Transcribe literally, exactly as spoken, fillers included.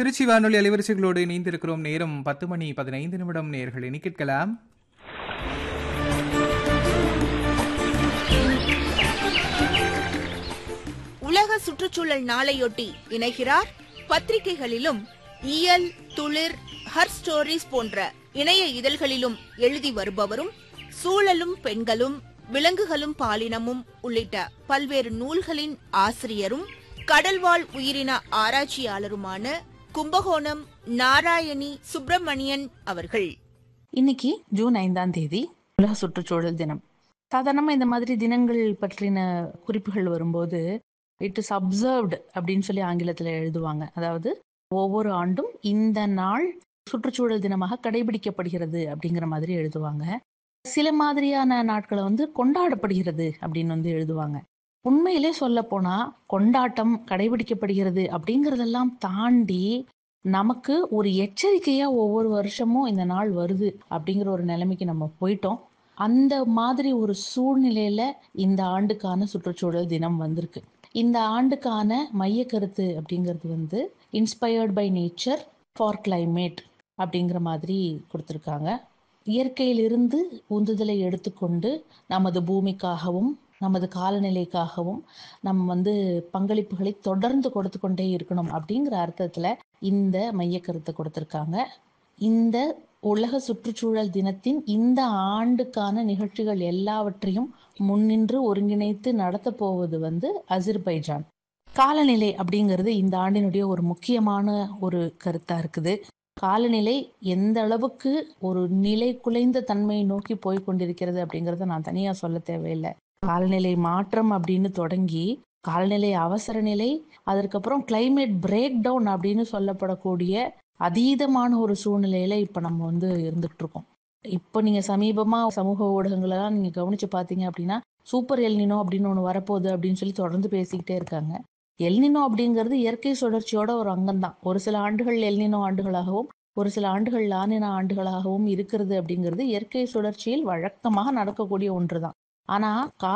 திருச்சி வானொலி அலைவரிசைகளோடு இணைந்திருக்கிறோம். நேரம் பத்து மணி பதினைந்து நிமிடம். நேயர்கள் இனி கேட்கலாம். உலக சுற்றுச்சூழல் நாளையொட்டி இணைகிறார். பத்திரிகைகளிலும் இயல், துளிர், ஹர் ஸ்டோரிஸ் போன்ற இணைய இதழ்களிலும் எழுதி வருபவரும், சூழலும் பெண்களும் விலங்குகளும் பாலினமும் உள்ளிட்ட பல்வேறு நூல்களின் ஆசிரியரும், கடல்வாழ் உயிரின ஆராய்ச்சியாளருமான கும்பகோணம் நாராயணி சுப்பிரமணியன் அவர்கள். இன்னைக்கு ஜூன் ஐந்தாம் தேதி உலக சுற்றுச்சூழல் தினம். சாதாரணமா இந்த மாதிரி தினங்கள் பற்றின குறிப்புகள் வரும்போது இட் இஸ் அப்சர்வ்டு அப்படின்னு சொல்லி ஆங்கிலத்துல எழுதுவாங்க. அதாவது ஒவ்வொரு ஆண்டும் இந்த நாள் சுற்றுச்சூழல் தினமாக கடைபிடிக்கப்படுகிறது அப்படிங்கிற மாதிரி எழுதுவாங்க. சில மாதிரியான நாட்களை வந்து கொண்டாடப்படுகிறது அப்படின்னு வந்து எழுதுவாங்க. உண்மையிலே சொல்ல போனா கொண்டாட்டம் கடைபிடிக்கப்படுகிறது அப்படிங்கறதெல்லாம் தாண்டி நமக்கு ஒரு எச்சரிக்கையா ஒவ்வொரு வருஷமும் இந்த நாள் வருது அப்படிங்கிற ஒரு நிலைமைக்கு நம்ம போயிட்டோம். அந்த மாதிரி ஒரு சூழ்நிலையில இந்த ஆண்டுக்கான சுற்றுச்சூழல் தினம் வந்திருக்கு. இந்த ஆண்டுக்கான மைய கருத்து அப்படிங்கிறது வந்து inspired by nature for climate அப்படிங்கிற மாதிரி கொடுத்துருக்காங்க. இயற்கையிலிருந்து உந்துதலை எடுத்துக்கொண்டு நமது பூமிக்காகவும் நமது காலநிலைக்காகவும் நம்ம வந்து பங்களிப்புகளை தொடர்ந்து கொடுத்து கொண்டே இருக்கணும் அப்படிங்கிற அர்த்தத்துல இந்த மைய கருத்தை கொடுத்துருக்காங்க. இந்த உலக சுற்றுச்சூழல் தினத்தின் இந்த ஆண்டுக்கான நிகழ்ச்சிகள் எல்லாவற்றையும் முன்னின்று ஒருங்கிணைத்து நடத்த போவது வந்து அஜர்பைஜான். காலநிலை அப்படிங்கிறது இந்த ஆண்டினுடைய ஒரு முக்கியமான ஒரு கருத்தா இருக்குது. காலநிலை எந்த அளவுக்கு ஒரு நிலை குலைந்த தன்மையை நோக்கி போய் கொண்டிருக்கிறது அப்படிங்கறத நான் தனியா சொல்ல தேவையில்லை. காலநிலை மாற்றம் அப்படின்னு தொடங்கி காலநிலை அவசர நிலை, அதற்கப்புறம் கிளைமேட் பிரேக் டவுன் அப்படின்னு சொல்லப்படக்கூடிய அதீதமான ஒரு சூழ்நிலையில இப்ப நம்ம வந்து இருந்துட்டு இருக்கோம். இப்ப நீங்க சமீபமா சமூக ஊடகங்களெல்லாம் நீங்க கவனிச்சு பாத்தீங்க அப்படின்னா சூப்பர் எல்னினோ அப்படின்னு ஒண்ணு வரப்போகுது அப்படின்னு சொல்லி தொடர்ந்து பேசிக்கிட்டே இருக்காங்க. எல்னினோ அப்படிங்கிறது இயற்கை சுழற்சியோட ஒரு அங்கம் தான். ஒரு சில ஆண்டுகள் எல்னினோ ஆண்டுகளாகவும் ஒரு சில ஆண்டுகள் லானினா ஆண்டுகளாகவும் இருக்கிறது அப்படிங்கிறது இயற்கை சுழற்சியில் வழக்கமாக நடக்கக்கூடிய ஒன்றுதான். ஆனா